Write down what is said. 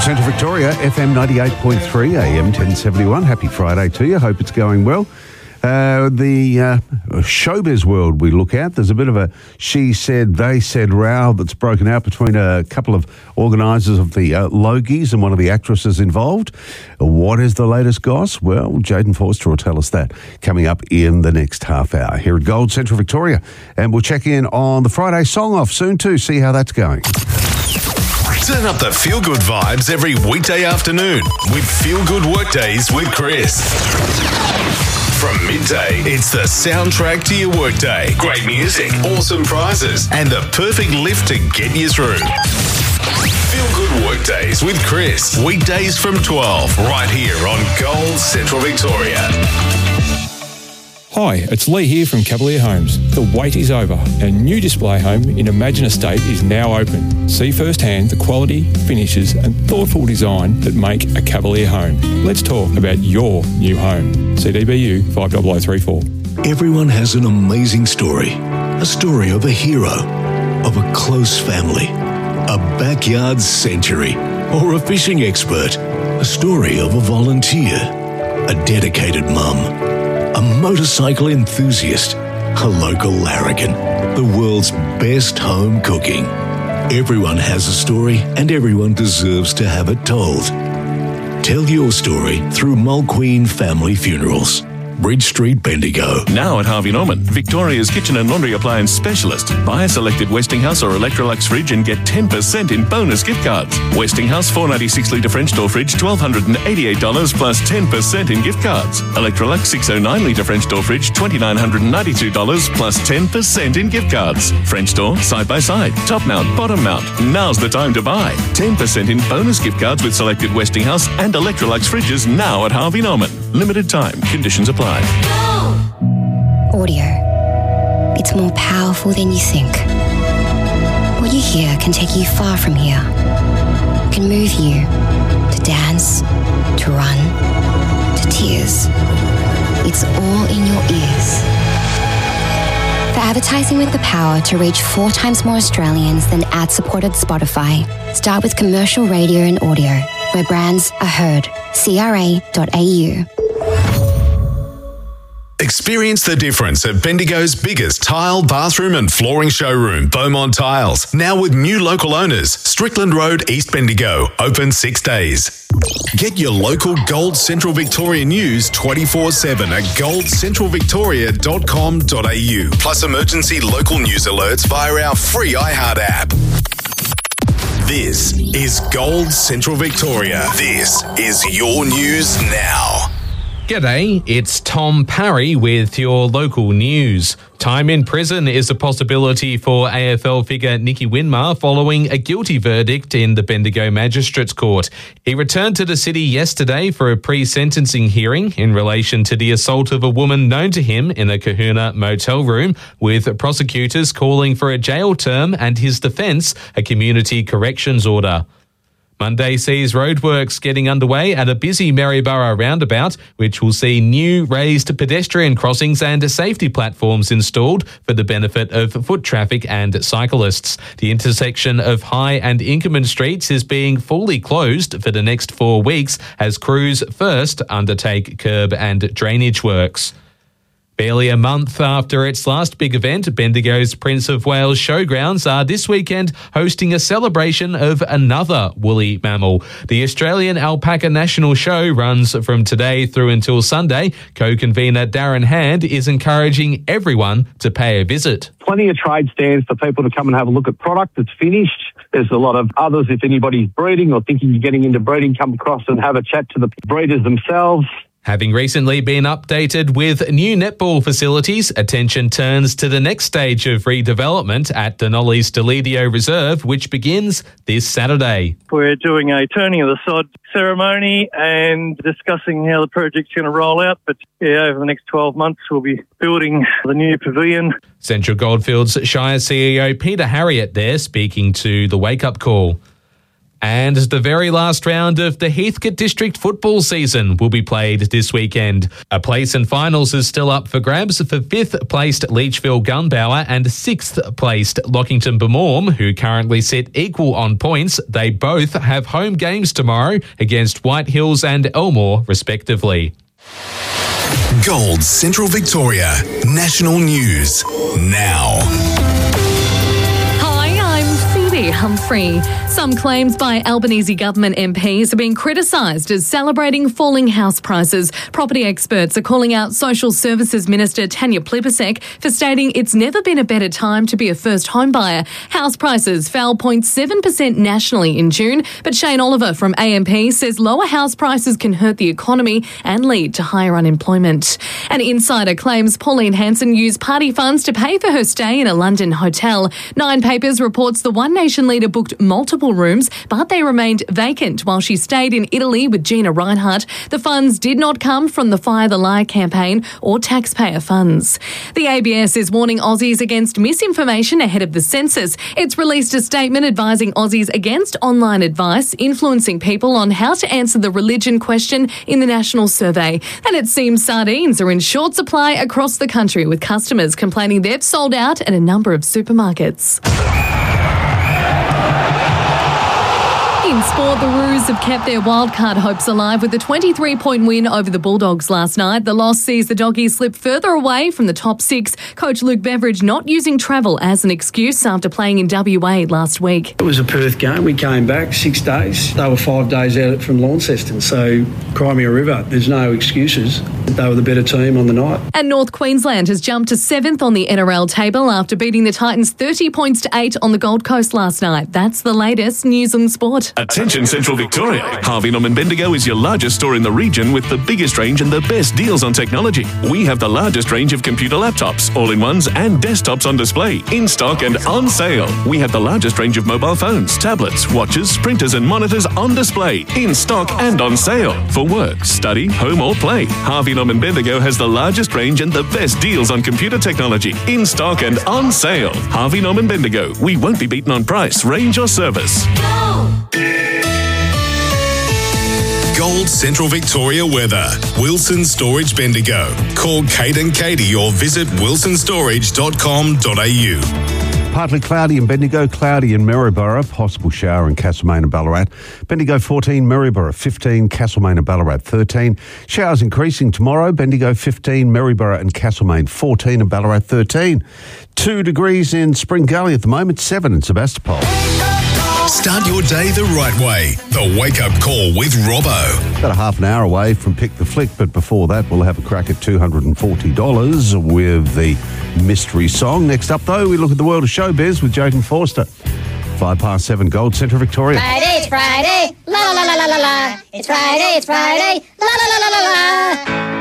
Central Victoria, FM 98.3, AM 1071. Happy Friday to you. Hope it's going well. The showbiz world we look at, there's a bit of a she said, they said row that's broken out between a couple of organisers of the Logies and one of the actresses involved. What is the latest goss? Well, Jaden Forster will tell us that coming up in the next half hour here at Gold Central Victoria. And we'll check in on the Friday Song Off soon too, see how that's going. Turn up the feel-good vibes every weekday afternoon with Feel Good Workdays with Chris. From midday, it's the soundtrack to your workday. Great music, awesome prizes, and the perfect lift to get you through. Feel Good Workdays with Chris. Weekdays from 12, right here on Gold Central Victoria. Hi, it's Lee here from Cavalier Homes. The wait is over. Our new display home in Imagine Estate is now open. See firsthand the quality, finishes and thoughtful design that make a Cavalier home. Let's talk about your new home. CDBU 50034. Everyone has an amazing story. A story of a hero, of a close family, a backyard century, or a fishing expert. A story of a volunteer, a dedicated mum, a motorcycle enthusiast, a local larrikin, the world's best home cooking. Everyone has a story and everyone deserves to have it told. Tell your story through Mulqueen Family Funerals. Bridge Street, Bendigo. Now at Harvey Norman, Victoria's kitchen and laundry appliance specialist. Buy a selected Westinghouse or Electrolux fridge and get 10% in bonus gift cards. Westinghouse 496-litre French door fridge, $1,288 plus 10% in gift cards. Electrolux 609-litre French door fridge, $2,992 plus 10% in gift cards. French door, side-by-side, top mount, bottom mount. Now's the time to buy. 10% in bonus gift cards with selected Westinghouse and Electrolux fridges now at Harvey Norman. Limited time. Conditions apply. Audio. It's more powerful than you think. What you hear can take you far from here. Can move you to dance, to run, to tears. It's all in your ears. For advertising with the power to reach 4 times more Australians than ad-supported Spotify, start with commercial radio and audio, where brands are heard. CRA.au. Experience the difference at Bendigo's biggest tile, bathroom and flooring showroom, Beaumont Tiles. Now with new local owners, Strickland Road, East Bendigo, open 6 days. Get your local Gold Central Victoria news 24/7 at goldcentralvictoria.com.au. Plus emergency local news alerts via our free iHeart app. This is Gold Central Victoria. This is your news now. G'day, it's Tom Parry with your local news. Time in prison is a possibility for AFL figure Nicky Winmar following a guilty verdict in the Bendigo Magistrates Court. He returned to the city yesterday for a pre-sentencing hearing in relation to the assault of a woman known to him in a Kahuna motel room, with prosecutors calling for a jail term and his defence a community corrections order. Monday sees roadworks getting underway at a busy Maryborough roundabout, which will see new raised pedestrian crossings and safety platforms installed for the benefit of foot traffic and cyclists. The intersection of High and Inkerman Streets is being fully closed for the next 4 weeks as crews first undertake curb and drainage works. Barely a month after its last big event, Bendigo's Prince of Wales Showgrounds are this weekend hosting a celebration of another woolly mammal. The Australian Alpaca National Show runs from today through until Sunday. Co-convener Darren Hand is encouraging everyone to pay a visit. Plenty of trade stands for people to come and have a look at product that's finished. There's a lot of others, if anybody's breeding or thinking you're getting into breeding, come across and have a chat to the breeders themselves. Having recently been updated with new netball facilities, attention turns to the next stage of redevelopment at Denali's Deledio Reserve, which begins this Saturday. We're doing a turning of the sod ceremony and discussing how the project's going to roll out. But over the next 12 months, we'll be building the new pavilion. Central Goldfields Shire CEO Peter Harriott there speaking to the Wake Up Call. And the very last round of the Heathcote District football season will be played this weekend. A place in finals is still up for grabs for 5th placed Leachville Gunbower and 6th placed Lockington Bemorm, who currently sit equal on points. They both have home games tomorrow against White Hills and Elmore, respectively. Gold Central Victoria National News now. Humphrey. Some claims by Albanese government MPs are being criticised as celebrating falling house prices. Property experts are calling out Social Services Minister Tanya Plibersek for stating it's never been a better time to be a first home buyer. House prices fell 0.7% nationally in June, but Shane Oliver from AMP says lower house prices can hurt the economy and lead to higher unemployment. An insider claims Pauline Hanson used party funds to pay for her stay in a London hotel. Nine Papers reports the One Nation leader booked multiple rooms, but they remained vacant while she stayed in Italy with Gina Reinhardt. The funds did not come from the Fire the Lie campaign or taxpayer funds. The ABS is warning Aussies against misinformation ahead of the census. It's released a statement advising Aussies against online advice influencing people on how to answer the religion question in the national survey. And it seems sardines are in short supply across the country, with customers complaining they've sold out at a number of supermarkets. In sport, the Roos have kept their wildcard hopes alive with a 23-point win over the Bulldogs last night. The loss sees the Doggies slip further away from the top 6. Coach Luke Beveridge not using travel as an excuse after playing in WA last week. It was a Perth game. We came back 6 days. They were 5 days out from Launceston, so Crimea River, there's no excuses. They were the better team on the night. And North Queensland has jumped to 7th on the NRL table after beating the Titans 30 points to 8 on the Gold Coast last night. That's the latest news on sport. Attention Central Victoria. Harvey Norman Bendigo is your largest store in the region with the biggest range and the best deals on technology. We have the largest range of computer laptops, all-in-ones and desktops on display, in stock and on sale. We have the largest range of mobile phones, tablets, watches, printers and monitors on display, in stock and on sale. For work, study, home or play, Harvey Norman Bendigo has the largest range and the best deals on computer technology, in stock and on sale. Harvey Norman Bendigo. We won't be beaten on price, range or service. Gold Central Victoria weather. Wilson Storage Bendigo. Call Kate and Katie or visit wilsonstorage.com.au. Partly cloudy in Bendigo, cloudy in Maryborough, possible shower in Castlemaine and Ballarat. Bendigo 14, Maryborough 15, Castlemaine and Ballarat 13. Showers increasing tomorrow, Bendigo 15, Maryborough and Castlemaine 14 and Ballarat 13. 2 degrees in Spring Gully at the moment, 7 in Sebastopol. Start your day the right way. The Wake Up Call with Robbo. About a half an hour away from Pick the Flick, but before that we'll have a crack at $240 with the mystery song. Next up, though, we look at the world of showbiz with Jayden Forster. 7:05 Gold Central Victoria. Friday, it's Friday, la la la la la la. It's Friday, la la la la la la.